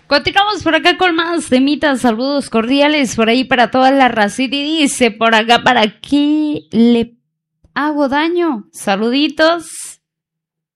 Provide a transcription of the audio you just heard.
Continuamos por acá con más temitas, saludos cordiales por ahí para toda la racita y dice por acá, ¿para qué le hago daño? Saluditos.